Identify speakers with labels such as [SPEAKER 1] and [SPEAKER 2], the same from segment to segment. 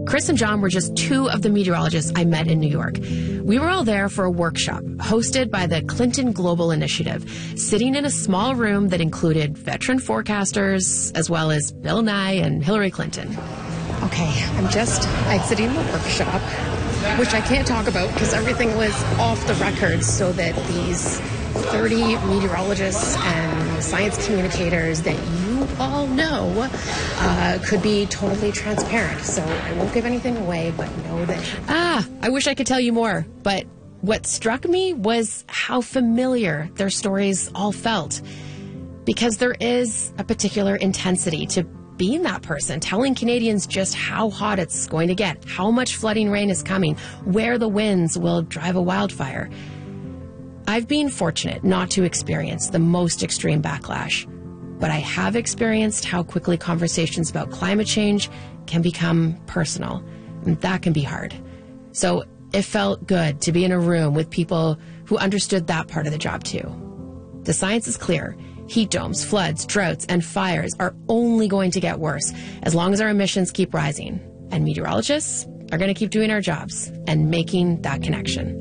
[SPEAKER 1] Chris and John were just two of the meteorologists I met in New York. We were all there for a workshop hosted by the Clinton Global Initiative, sitting in a small room that included veteran forecasters as well as Bill Nye and Hillary Clinton.
[SPEAKER 2] Okay, I'm just exiting the workshop, which I can't talk about because everything was off the record, so that these 30 meteorologists and science communicators that you all know could be totally transparent. So I won't give anything away, but know that...
[SPEAKER 1] I wish I could tell you more, but what struck me was how familiar their stories all felt. Because there is a particular intensity to being that person, telling Canadians just how hot it's going to get, how much flooding rain is coming, where the winds will drive a wildfire. I've been fortunate not to experience the most extreme backlash, but I have experienced how quickly conversations about climate change can become personal, and that can be hard. So it felt good to be in a room with people who understood that part of the job too. The science is clear. Heat domes, floods, droughts, and fires are only going to get worse as long as our emissions keep rising. And meteorologists are going to keep doing our jobs and making that connection.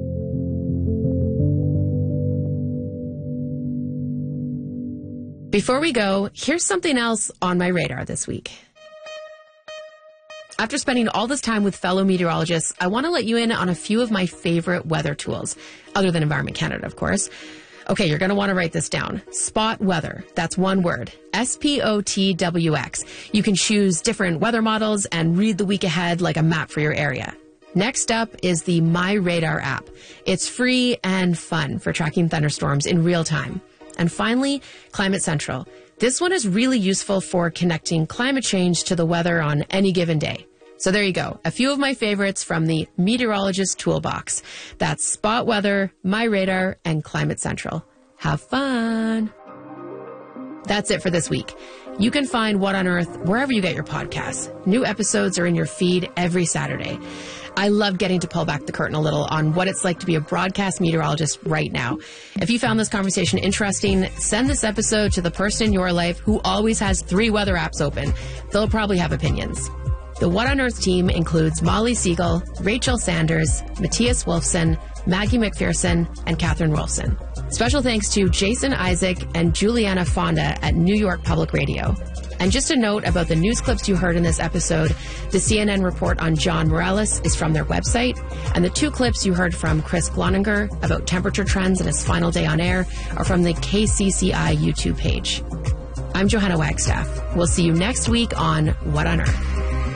[SPEAKER 1] Before we go, here's something else on my radar this week. After spending all this time with fellow meteorologists, I want to let you in on a few of my favorite weather tools, other than Environment Canada, of course. Okay, you're going to want to write this down. Spot Weather. That's one word. SPOTWX. You can choose different weather models and read the week ahead like a map for your area. Next up is the My Radar app. It's free and fun for tracking thunderstorms in real time. And finally, Climate Central. This one is really useful for connecting climate change to the weather on any given day. So there you go. A few of my favorites from the Meteorologist Toolbox. That's Spot Weather, My Radar, and Climate Central. Have fun. That's it for this week. You can find What on Earth wherever you get your podcasts. New episodes are in your feed every Saturday. I love getting to pull back the curtain a little on what it's like to be a broadcast meteorologist right now. If you found this conversation interesting, send this episode to the person in your life who always has 3 weather apps open. They'll probably have opinions. The What on Earth team includes Molly Siegel, Rachel Sanders, Matthias Wolfson, Maggie McPherson, and Catherine Wolfson. Special thanks to Jason Isaac and Juliana Fonda at New York Public Radio. And just a note about the news clips you heard in this episode, the CNN report on John Morales is from their website, and the 2 clips you heard from Chris Gloninger about temperature trends in his final day on air are from the KCCI YouTube page. I'm Johanna Wagstaff. We'll see you next week on What on Earth.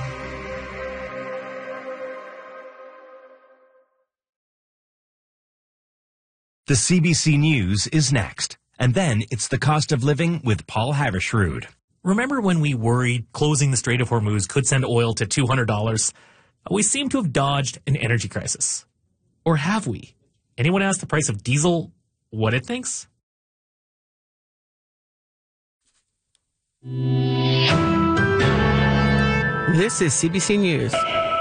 [SPEAKER 3] The CBC News is next. And then it's the cost of living with Paul Havershrud.
[SPEAKER 4] Remember when we worried closing the Strait of Hormuz could send oil to $200? We seem to have dodged an energy crisis. Or have we? Anyone ask the price of diesel what it thinks?
[SPEAKER 5] This is CBC News.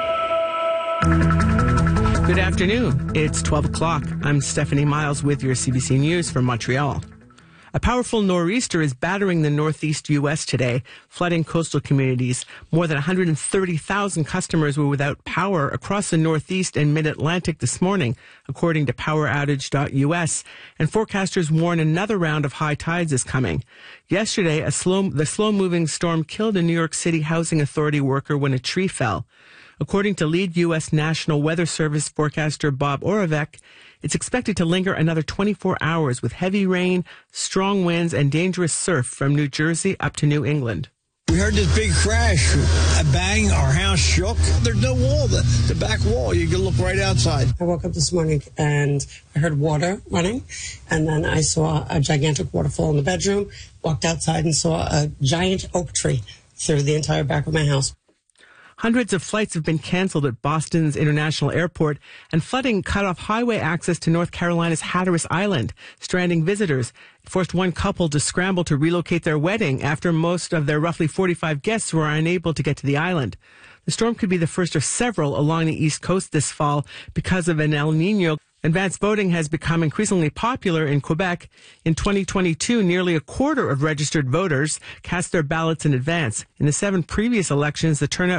[SPEAKER 5] Good afternoon. It's 12 o'clock. I'm Stephanie Miles with your CBC News from Montreal. A powerful nor'easter is battering the northeast U.S. today, flooding coastal communities. More than 130,000 customers were without power across the northeast and mid-Atlantic this morning, according to poweroutage.us. And forecasters warn another round of high tides is coming. Yesterday, the slow-moving storm killed a New York City Housing Authority worker when a tree fell. According to lead U.S. National Weather Service forecaster Bob Oravec, it's expected to linger another 24 hours with heavy rain, strong winds, and dangerous surf from New Jersey up to New England.
[SPEAKER 6] We heard this big crash, a bang, our house shook. There's no wall, the back wall. You can look right outside.
[SPEAKER 7] I woke up this morning and I heard water running, and then I saw a gigantic waterfall in the bedroom, walked outside and saw a giant oak tree through the entire back of my house.
[SPEAKER 5] Hundreds of flights have been canceled at Boston's International Airport, and flooding cut off highway access to North Carolina's Hatteras Island, stranding visitors. It forced one couple to scramble to relocate their wedding after most of their roughly 45 guests were unable to get to the island. The storm could be the first of several along the East Coast this fall because of an El Niño. Advanced voting has become increasingly popular in Quebec. In 2022, nearly a quarter of registered voters cast their ballots in advance. In the 7 previous elections, the turnout